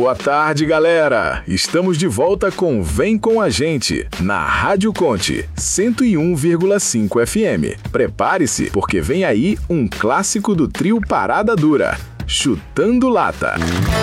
Boa tarde, galera! Estamos de volta com Vem Com a Gente, na Rádio Conte, 101,5 FM. Prepare-se, porque vem aí um clássico do trio Parada Dura, Chutando Lata.